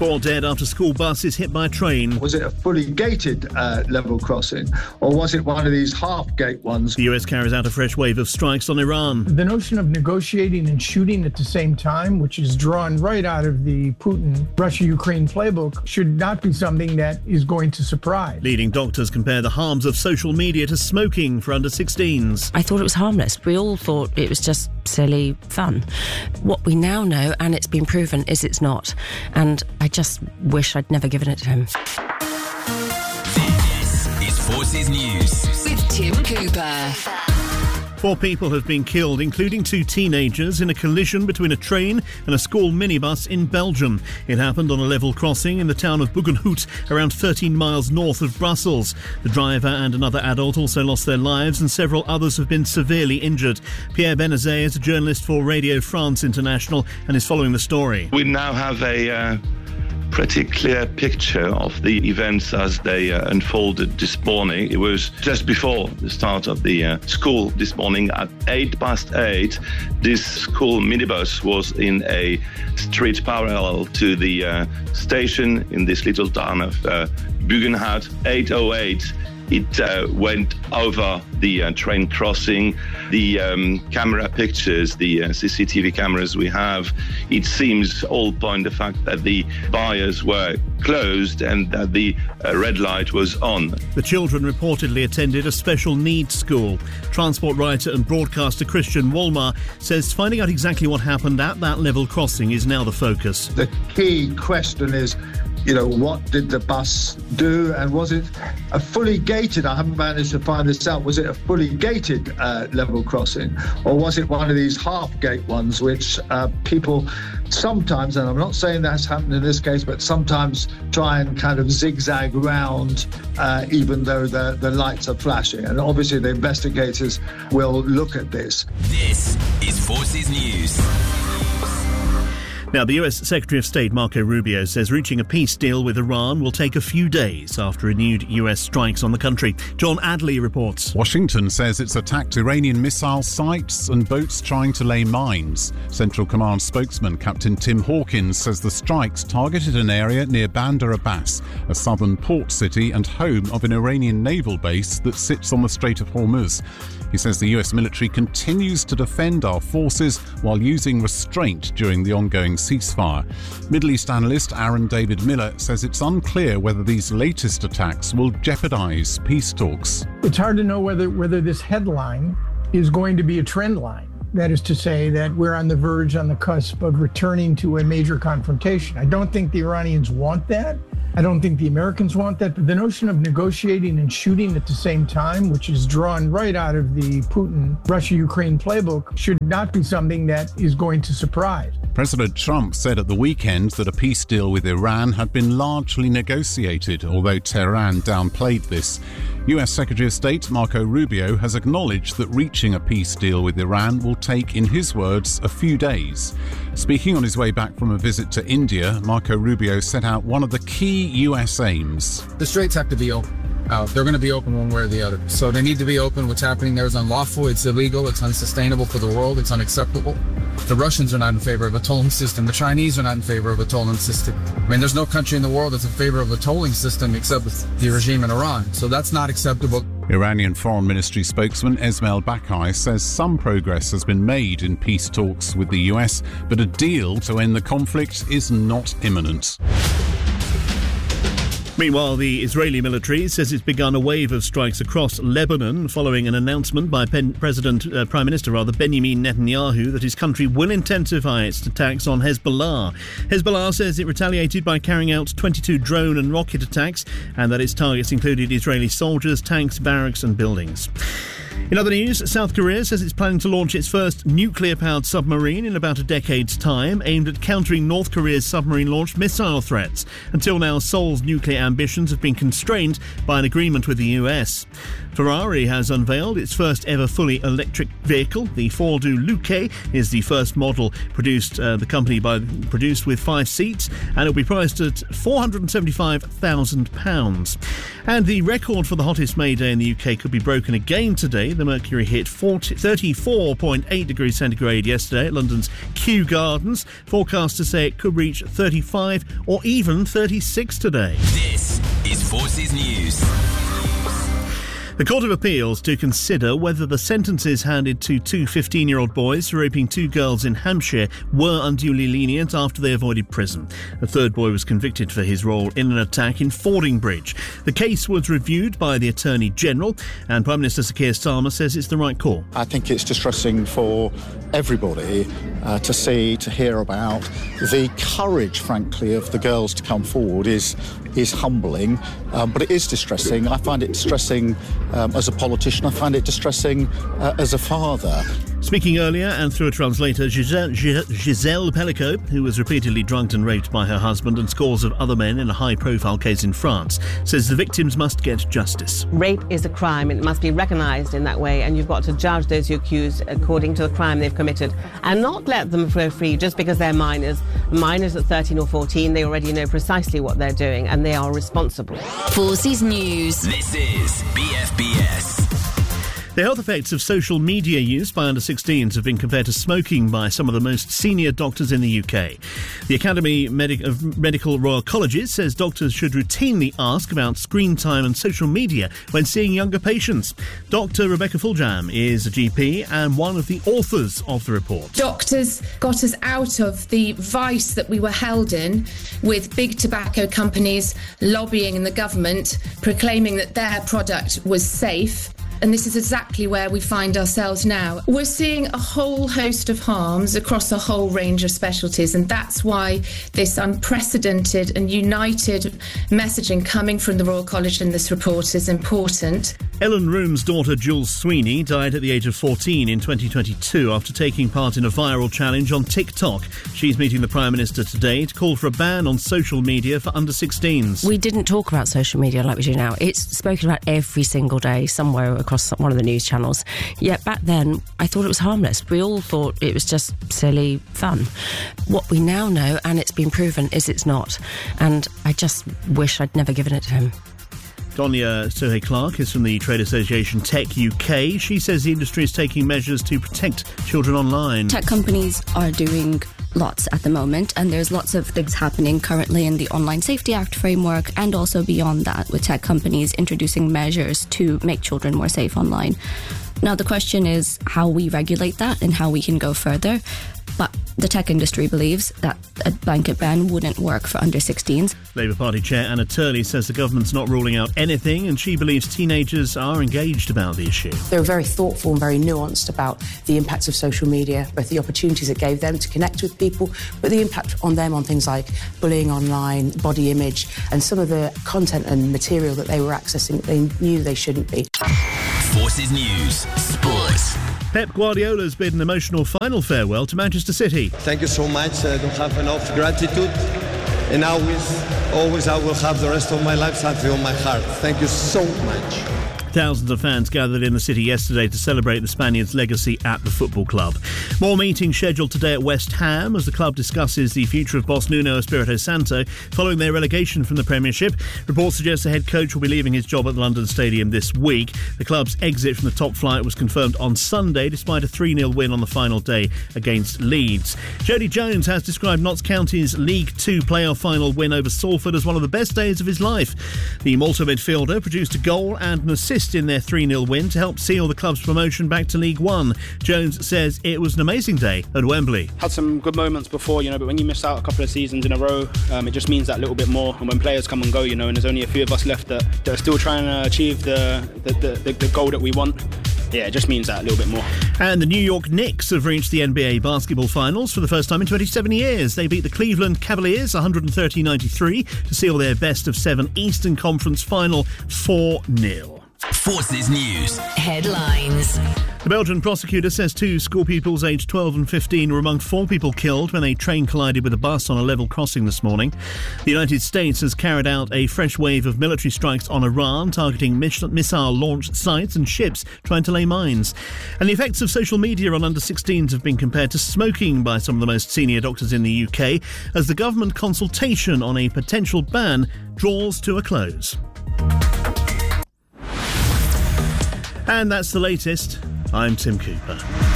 4 dead after school bus is hit by a train. Was it a fully gated level crossing, or was it one of these half-gate ones? The US carries out a fresh wave of strikes on Iran. The notion of negotiating and shooting at the same time, which is drawn right out of the Putin-Russia-Ukraine playbook, should not be something that is going to surprise. Leading doctors compare the harms of social media to smoking for under 16s. I thought it was harmless. We all thought it was just silly fun. What we now know, and it's been proven, is it's not. And I just wish I'd never given it to him. This is Forces News with Tim Cooper. 4 people have been killed, including 2 teenagers, in a collision between a train and a school minibus in Belgium. It happened on a level crossing in the town of Buggenhout, around 13 miles north of Brussels. The driver and another adult also lost their lives, and several others have been severely injured. Pierre Benazet is a journalist for Radio France International and is following the story. We now have a pretty clear picture of the events as they unfolded this morning. It was just before the start of the school this morning at 8:08. This school minibus was in a street parallel to the station in this little town of Buggenhout. 8:08. It went over the train crossing. The camera pictures, the CCTV cameras we have, it seems all point the fact that the barriers were closed and that the red light was on. The children reportedly attended a special needs school. Transport writer and broadcaster Christian Wolmar says finding out exactly what happened at that level crossing is now the focus. The key question is, what did the bus do, and was it a fully gated, I haven't managed to find this out, was it a fully gated level crossing, or was it one of these half-gate ones which people sometimes, and I'm not saying that's happened in this case, but sometimes try and kind of zigzag around even though the lights are flashing. And obviously the investigators will look at this. This is Forces News. Now, the US Secretary of State Marco Rubio says reaching a peace deal with Iran will take a few days after renewed US strikes on the country. John Adley reports. Washington says it's attacked Iranian missile sites and boats trying to lay mines. Central Command spokesman Captain Tim Hawkins says the strikes targeted an area near Bandar Abbas, a southern port city and home of an Iranian naval base that sits on the Strait of Hormuz. He says the US military continues to defend our forces while using restraint during the ongoing ceasefire. Middle East analyst Aaron David Miller says it's unclear whether these latest attacks will jeopardize peace talks. It's hard to know whether this headline is going to be a trend line. That is to say that we're on the cusp of returning to a major confrontation. I don't think the Iranians want that. I don't think the Americans want that. But the notion of negotiating and shooting at the same time, which is drawn right out of the Putin-Russia-Ukraine playbook, should not be something that is going to surprise. President Trump said at the weekend that a peace deal with Iran had been largely negotiated, although Tehran downplayed this. US Secretary of State Marco Rubio has acknowledged that reaching a peace deal with Iran will take, in his words, a few days. Speaking on his way back from a visit to India, Marco Rubio set out one of the key US aims. The straits have to be open. They're going to be open one way or the other. So they need to be open. What's happening there is unlawful, it's illegal, it's unsustainable for the world, it's unacceptable. The Russians are not in favor of a tolling system. The Chinese are not in favor of a tolling system. I mean, there's no country in the world that's in favor of a tolling system except the regime in Iran. So that's not acceptable. Iranian Foreign Ministry spokesman Esmail Bakai says some progress has been made in peace talks with the US, but a deal to end the conflict is not imminent. Meanwhile, the Israeli military says it's begun a wave of strikes across Lebanon following an announcement by Prime Minister Benjamin Netanyahu that his country will intensify its attacks on Hezbollah. Hezbollah says it retaliated by carrying out 22 drone and rocket attacks and that its targets included Israeli soldiers, tanks, barracks and buildings. In other news, South Korea says it's planning to launch its first nuclear-powered submarine in about a decade's time, aimed at countering North Korea's submarine-launched missile threats. Until now, Seoul's nuclear ambitions have been constrained by an agreement with the US. Ferrari has unveiled its first ever fully electric vehicle. The Fordu Luce is the first model produced with 5 seats, and it'll be priced at £475,000. And the record for the hottest May Day in the UK could be broken again today. today. The mercury hit 34.8 degrees centigrade yesterday at London's Kew Gardens. Forecasters say it could reach 35 or even 36 today. This is Forces News. The Court of Appeals to consider whether the sentences handed to two 15-year-old boys for raping two girls in Hampshire were unduly lenient after they avoided prison. The third boy was convicted for his role in an attack in Fordingbridge. The case was reviewed by the Attorney General, and Prime Minister Sir Keir Starmer says it's the right call. I think it's distressing for everybody to hear about. The courage, frankly, of the girls to come forward is humbling, but it is distressing. I find it distressing as a politician. I find it distressing as a father. Speaking earlier and through a translator, Giselle Pellico, who was repeatedly drugged and raped by her husband and scores of other men in a high-profile case in France, says the victims must get justice. Rape is a crime and it must be recognised in that way, and you've got to judge those you accuse according to the crime they've committed and not let them go free just because they're minors. Minors at 13 or 14, they already know precisely what they're doing and they are responsible. Forces News. This is BFBS. The health effects of social media use by under-16s have been compared to smoking by some of the most senior doctors in the UK. The Academy of Medical Royal Colleges says doctors should routinely ask about screen time and social media when seeing younger patients. Dr. Rebecca Fuljam is a GP and one of the authors of the report. Doctors got us out of the vice that we were held in, with big tobacco companies lobbying in the government, proclaiming that their product was safe. And this is exactly where we find ourselves now. We're seeing a whole host of harms across a whole range of specialties, and that's why this unprecedented and united messaging coming from the Royal College in this report is important. Ellen Room's daughter Jules Sweeney died at the age of 14 in 2022 after taking part in a viral challenge on TikTok. She's meeting the Prime Minister today to call for a ban on social media for under-16s. We didn't talk about social media like we do now. It's spoken about every single day somewhere across one of the news channels. Yet back then, I thought it was harmless. We all thought it was just silly fun. What we now know, and it's been proven, is it's not. And I just wish I'd never given it to him. Donia Sohei-Clarke is from the trade association Tech UK. She says the industry is taking measures to protect children online. Tech companies are doing lots at the moment, and there's lots of things happening currently in the Online Safety Act framework and also beyond that, with tech companies introducing measures to make children more safe online. Now, the question is how we regulate that and how we can go further. But the tech industry believes that a blanket ban wouldn't work for under-16s. Labour Party Chair Anna Turley says the government's not ruling out anything, and she believes teenagers are engaged about the issue. They were very thoughtful and very nuanced about the impacts of social media, both the opportunities it gave them to connect with people, but the impact on them on things like bullying online, body image, and some of the content and material that they were accessing that they knew they shouldn't be. Forces News. Sports. Pep Guardiola's bid an emotional final farewell to Manchester City. Thank you so much. I don't have enough gratitude. And always I will have the rest of my life something on my heart. Thank you so much. Thousands of fans gathered in the city yesterday to celebrate the Spaniard's legacy at the football club. More meetings scheduled today at West Ham as the club discusses the future of boss Nuno Espirito Santo following their relegation from the Premiership. Reports suggest the head coach will be leaving his job at the London Stadium this week. The club's exit from the top flight was confirmed on Sunday despite a 3-0 win on the final day against Leeds. Jody Jones has described Notts County's League 2 playoff final win over Salford as one of the best days of his life. The Malta midfielder produced a goal and an assist in their 3-0 win to help seal the club's promotion back to League One. Jones says it was an amazing day at Wembley. Had some good moments before, but when you miss out a couple of seasons in a row, it just means that little bit more. And when players come and go, and there's only a few of us left that are still trying to achieve the goal that we want. Yeah, it just means that a little bit more. And the New York Knicks have reached the NBA basketball finals for the first time in 27 years. They beat the Cleveland Cavaliers 130-93 to seal their best of 7 Eastern Conference final 4-0. Forces News. Headlines. The Belgian prosecutor says 2 school pupils aged 12 and 15 were among 4 people killed when a train collided with a bus on a level crossing this morning. The United States has carried out a fresh wave of military strikes on Iran, targeting missile launch sites and ships trying to lay mines. And the effects of social media on under-16s have been compared to smoking by some of the most senior doctors in the UK as the government consultation on a potential ban draws to a close. And that's the latest. I'm Tim Cooper.